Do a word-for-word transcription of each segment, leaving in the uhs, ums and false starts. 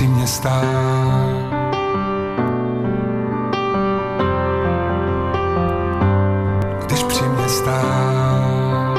při mě stál. Když při mě stál.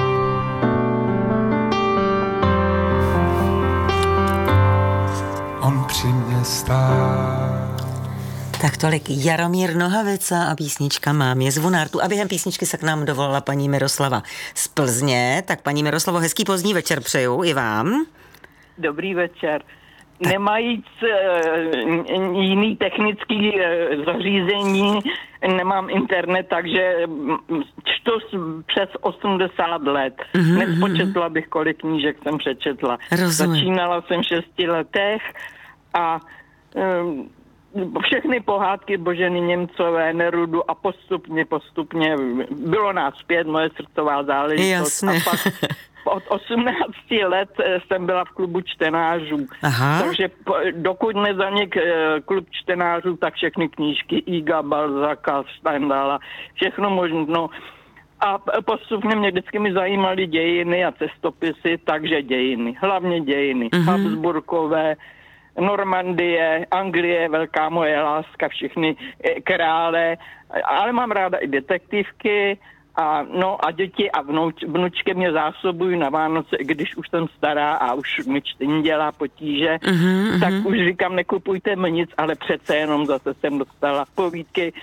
On při mě stál. Tak tolik Jaromír Nohavica a písnička Mám je zvonártu. A během písničky se k nám dovolila paní Miroslava z Plzně. Tak paní Miroslavo, hezký pozdní večer přeju i vám. Dobrý večer. Nemajíc uh, jiný technický uh, zařízení, nemám internet, takže čtu přes osmdesát let. Mm-hmm. Nespočetla bych, kolik knížek jsem přečetla. Rozumím. Začínala jsem v šesti letech a um, všechny pohádky Boženy Němcové, Nerudu a postupně, postupně bylo nás pět, moje srdcová záležitost. Jasně. A pak od osmnácti let jsem byla v klubu čtenářů. Aha. Takže dokud nezanik klub čtenářů, tak všechny knížky Iga, Balzaka, Stendhala, všechno možno. A postupně mě vždycky mi zajímaly dějiny a cestopisy, takže dějiny. Hlavně dějiny. Mm-hmm. Habsburkové, Normandie, Anglie, velká moje láska, všechny krále, ale mám ráda i detektivky a, no, a děti a vnuč, vnučky mě zásobují na Vánoce, když už jsem stará a už mi čtení dělá potíže, mm-hmm. tak už říkám, nekupujte mi nic, ale přece jenom zase jsem dostala povídky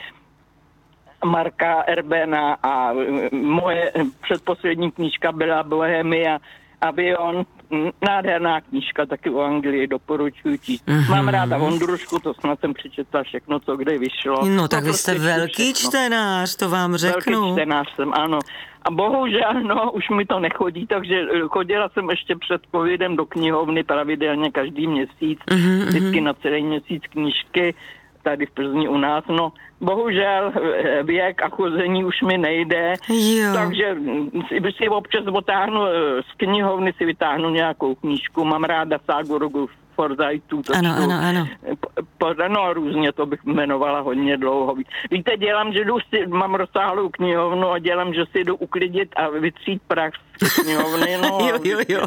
Marka Erbena a moje předposlední knížka byla Bohemia, Avion, nádherná knížka, taky o Anglii, doporučuji číst. Mm-hmm. Mám ráda Vondrušku, to snad jsem přečetla všechno, co kde vyšlo. No tak no, vy jste velký všechno. Čtenář, to vám řeknu. Velký čtenář jsem, ano. A bohužel, no, už mi to nechodí, takže chodila jsem ještě před covidem do knihovny pravidelně každý měsíc, mm-hmm. vždycky na celý měsíc knížky, tady v Plzni u nás, no bohužel věk a chození už mi nejde, jo. Takže si, si občas otáhnu z knihovny, si vytáhnu nějakou knížku, mám ráda ságu Rogu Forsythu, to ano, ano, ano. Po, no různě to bych jmenovala hodně dlouho. Víte, dělám, že jdu si, mám rozsáhlou knihovnu a dělám, že si jdu uklidit a vytřít prach z knihovny, no. jo, jo, jo.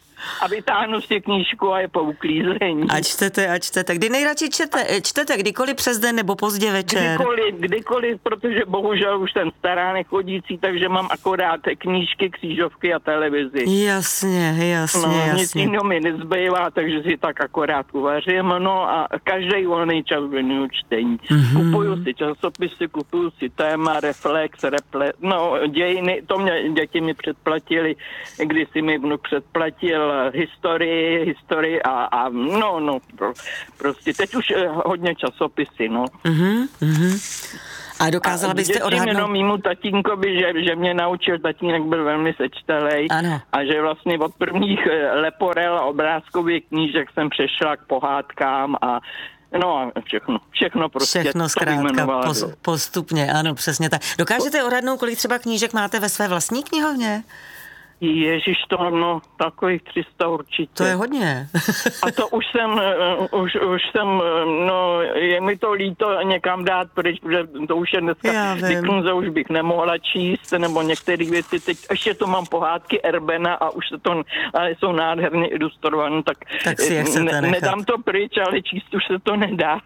A vytáhnu si knížku a je po uklízení. A čtete, a čtete. Kdy nejradši čtete? Čtete kdykoliv přes den nebo pozdě večer? Kdykoliv, kdykoliv, protože bohužel už jsem stará nechodící, takže mám akorát knížky, křížovky a televizi. Jasně, jasně, no, jasně. Nic jiného mi nezbývá, takže si tak akorát uvařím, no a každý volný čas věnuju čtení. Mm-hmm. Kupuju si časopisy, kupuju si téma, reflex, reple, no dějiny, to mě děti mi předplatili, když si mi vnuk předplatil historii, historii a, a no, no, pro, prostě teď už hodně časopisy, no. Uh-huh, uh-huh. A dokázala a byste odhadnout? Jenom mýmu tatínkovi, že, že mě naučil, tatínek byl velmi sečtelej a že vlastně od prvních leporel a obrázkových knížek jsem přešla k pohádkám a no a všechno, všechno prostě. Všechno zkrátka pos, postupně, ano, přesně tak. Dokážete odhadnout, kolik třeba knížek máte ve své vlastní knihovně? Ježiš, to no, takových tři sta určitě. To je hodně. A to už jsem, uh, už, už jsem, uh, no, je mi to líto někam dát pryč, protože to už je dneska, Dickence už bych nemohla číst, nebo některé věci, teď ještě to mám pohádky Erbena a už se to, ale jsou nádherně ilustrované, tak, tak si je ne, nedám to pryč, ale číst už se to nedá.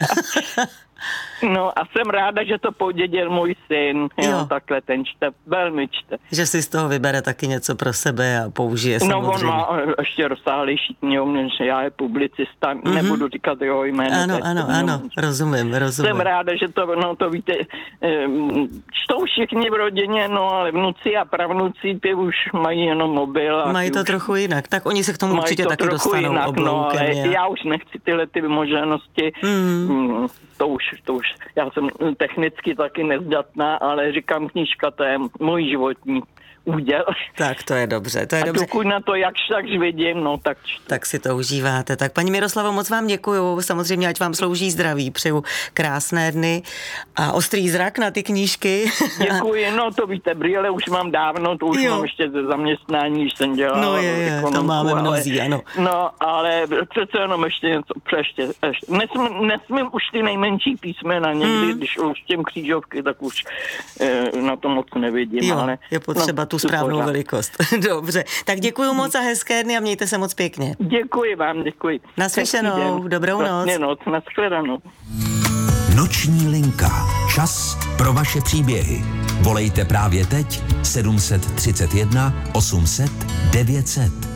No a jsem ráda, že to podědil můj syn, jo, jo. Takhle ten čte, velmi čte. Že si z toho vybere taky něco pro sebe a použije samozřejmě. No on má ještě rozsáhlejší knihovnu, než já je publicista, mm-hmm. nebudu říkat jeho jméno. Ano, ano, ano, rozumím, rozumím. Jsem ráda, že to, no to víte, čtou všichni v rodině, no ale vnuci a pravnuci, ty už mají jenom mobil. A mají to už trochu jinak, tak oni se k tomu určitě taky dostanou jinak, obloukem. No, ale já. já už nechci tyhle ty možnosti, mm. to už, to už, já jsem technicky taky nezdatná, ale říkám, knížka, to je můj životní úděl. Tak to je dobře, to je a dobře. dokud na to jakž takž vidím, no tak čtu. Tak si to užíváte. Tak paní Miroslavo, moc vám děkuju, samozřejmě ať vám slouží zdraví, přeju krásné dny a ostrý zrak na ty knížky. Děkuji, no to víte, brýle už mám dávno, to už jo. mám ještě ze zaměstnání, když jsem dělal. No je, je to máme mnozí, ano. No, ale přece jenom ještě něco, přeště, ještě. Nesmím, nesmím už ty nejmenší písmena, někdy, hmm. když už těm křížovky, tak už eh, na to moc nevidím. Jo, ale, je potřeba no, tu tu správnou pořád. velikost. Dobře, tak děkuju moc a hezké dny a mějte se moc pěkně. Děkuji vám, děkuji. Naslyšenou, dobrou noc. Vlastně noc, nashledanou. Noční linka. Čas pro vaše příběhy. Volejte právě teď sedm set třicet jedna osm set devět set.